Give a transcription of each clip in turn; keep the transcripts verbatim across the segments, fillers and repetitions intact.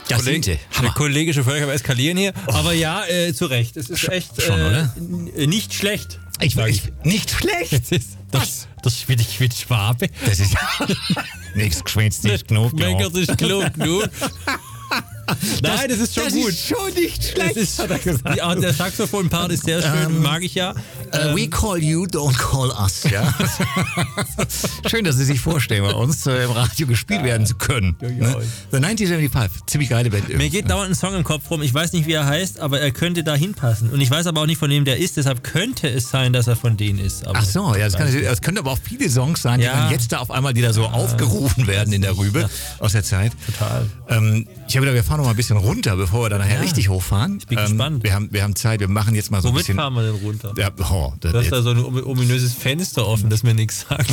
Das Kolleg- sind sie. der kollegische Völker am Eskalieren hier. Oh. Aber ja, äh, zu Recht. Es ist echt schon, äh, oder? n- nicht schlecht. Ich, sag ich, nicht schlecht. Das ist das, das spielt ich mit Schwabe. Das ist nichts geschwätzt, nicht genug. Meckert ist klug genug. Nein, das ist schon das gut. ist schon nicht schlecht, Das ist, hat er gesagt. die Art der Saxophon-Part ist sehr schön, Ähm, mag ich ja. Uh, we call you, don't call us. Ja? Schön, dass Sie sich vorstellen, bei uns äh, im Radio gespielt werden zu können. Ne? The neunzehnhundertfünfundsiebzig, ziemlich geile Band. Mir geht dauernd ein Song im Kopf rum. Ich weiß nicht, wie er heißt, aber er könnte da hinpassen. Und ich weiß aber auch nicht, von wem der ist. Deshalb könnte es sein, dass er von denen ist. Aber Ach so, ja, das, kann, das können aber auch viele Songs sein, die Ja. dann jetzt da auf einmal, die da so aufgerufen werden in der Rübe Ja. aus der Zeit. Total. Ähm, ich habe gedacht, wir fahren noch mal ein bisschen runter, bevor wir dann nachher Ja. richtig hochfahren. Ich bin gespannt. Wir haben, wir haben Zeit, wir machen jetzt mal so Womit ein bisschen... fahren wir denn runter? Ja, oh, das, Da ist da so ein omi- ominöses Fenster offen, das mir nichts sagt.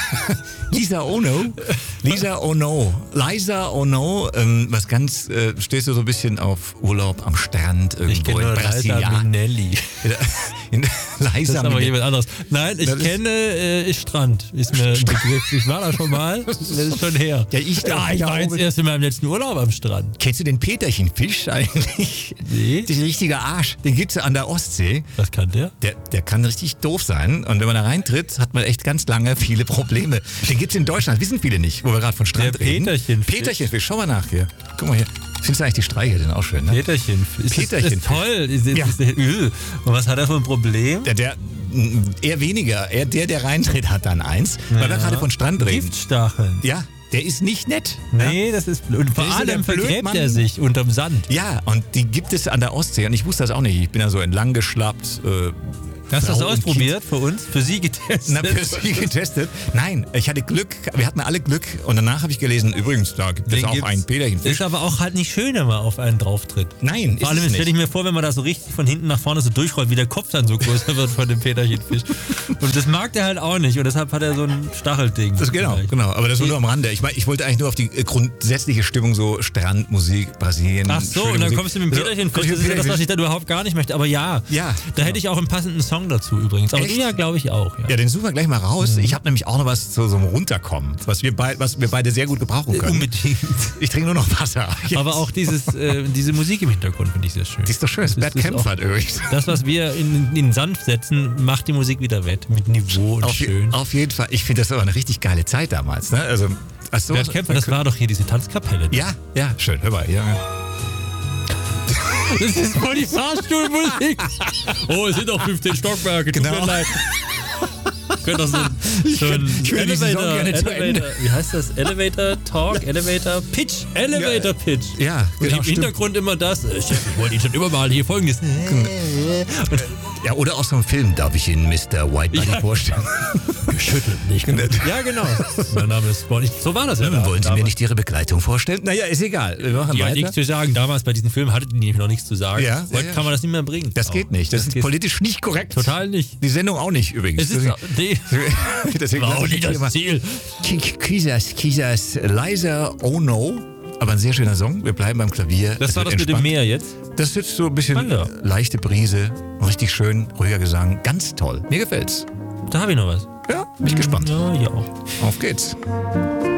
Lisa Ono, Lisa Ono, Liza Ono, ähm, was ganz, äh, stehst du so ein bisschen auf Urlaub am Strand Ich irgendwo kenne in nur Liza Brasilia. Minnelli. In Das Liza ist aber Minnelli. jemand anderes. Nein, ich Das ist- kenne äh, ist Strand. Ist mir ein Begriff. Ich war da schon mal. Das ist schon her. Ja, ich ja, ich war jetzt glaube- erst in meinem letzten Urlaub am Strand. Kennst du den Peterchenfisch eigentlich? Nee. Das ist ein richtiger Arsch. Den gibt's ja an der Ostsee. Was kann der? Der, der kann richtig doof sein. Und wenn man da reintritt, hat man echt ganz lange viele Probleme. Den gibt's in Deutschland, wissen viele nicht, wo wir gerade von Strand Der reden. Peterchenfisch. Peterchenfisch, schau mal nach hier. Guck mal hier. Findest du eigentlich die Streiche denn auch schön, ne? Peterchen. Ist Peterchenfisch. Das, ist toll. Ist, ist, Ja. ist, äh. Und was hat er für ein Problem? Der, der, m, eher weniger. Er, der, der reintritt, hat dann eins. Weil wir gerade von Strand reden. Giftstacheln. Ja, der ist nicht nett. Nee, das ist blöd. Und vor Der ist so allem der vergräbt Blödmann. er sich unterm Sand. Ja, und die gibt es an der Ostsee. Und ich wusste das auch nicht. Ich bin da so entlang geschlappt. Äh, Hast du das Frau und ausprobiert für uns? Für sie getestet? Na, für sie getestet. Nein, ich hatte Glück. Wir hatten alle Glück. Und danach habe ich gelesen, übrigens, da gibt es Den auch gibt's. einen Peterchenfisch. Ist aber auch halt nicht schön, wenn man auf einen drauf tritt. Nein, ist Vor allem es stelle ich nicht. mir vor, wenn man da so richtig von hinten nach vorne so durchrollt, wie der Kopf dann so größer wird von dem Peterchenfisch. Und das mag der halt auch nicht. Und deshalb hat er so ein Stachelding. Das, genau, vielleicht. genau. Aber das war nur am Rande. Ich, mein, ich wollte eigentlich nur auf die äh, grundsätzliche Stimmung, so Strandmusik, Brasilien. Ach so, schöne und dann Musik. kommst du mit dem So, Peterchenfisch. komm ich Das mit ist ja das, was Peterchenfisch. ich da überhaupt gar nicht möchte. Aber ja, Ja, da genau. hätte ich auch einen passenden Song dazu übrigens. Aber Echt? du ja, glaube ich auch. Ja. Ja, den suchen wir gleich mal raus. Mhm. Ich habe nämlich auch noch was zu so einem Runterkommen, was wir, beid, was wir beide sehr gut gebrauchen können. Unbedingt. Ich trinke nur noch Wasser. Jetzt. Aber auch dieses, äh, diese Musik im Hintergrund finde ich sehr schön. Die ist doch schön. Das Das Bert ist Kempf auch- hat übrigens. Das, was wir in, in den Sand setzen, macht die Musik wieder wett. Mit Niveau und Auf, schön. auf jeden Fall. Ich finde, das war eine richtig geile Zeit damals. Ne? Also, ach so, Bert Kämpfer, das war doch hier diese Tanzkapelle. ja, ja, schön. Hör mal. Ja. Das ist voll die Fahrstuhlmusik. Oh, es sind doch fünfzehn Stockwerke. Tut Genau. mir leid. Könnte doch so ein, so ein ich will diesen Song Elevator, gerne zu Ende. Elevator, wie heißt das? Elevator Talk, Elevator Pitch, Elevator Pitch. Ja, Und genau, im stimmt. Hintergrund immer das. äh, Chef, ich wollte Ihnen schon immer mal hier folgendes. Und Ja, oder aus so einem Film darf ich Ihnen Mister Whitebody Ja. vorstellen. geschüttelt, nicht gut. Ja, genau. Mein Name ist Bonnie. So war das ja. da- Wollen Sie mir damals. nicht Ihre Begleitung vorstellen? Naja, ist egal. Wir machen Die hat weiter. nichts zu sagen. Damals bei diesem Film hatte die nämlich noch nichts zu sagen. Ja, Heute ja, ja. kann man das nicht mehr bringen. Das geht nicht. Das, ist geht politisch nicht korrekt. total nicht. Die Sendung auch nicht übrigens. Es ist nee, Deswegen war lass auch ich nicht jetzt das hier Ziel. mal- Kisas, Kisas, Liza Ono. Aber ein sehr schöner Song. Wir bleiben beim Klavier. Das Es war wird das mit dem entspannt. Meer jetzt. Das ist so ein bisschen Ah, ja. leichte Brise. Richtig schön, ruhiger Gesang. Ganz toll. Mir gefällt's. Da habe ich noch was. Ja, bin ich gespannt. Ja, ja auch. Auf geht's.